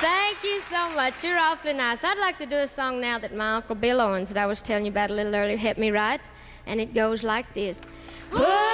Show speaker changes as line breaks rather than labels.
Thank you so much. You're awfully nice. I'd like to do a song now that my Uncle Bill Owens that I was telling you about a little earlier helped me write, and it goes like this.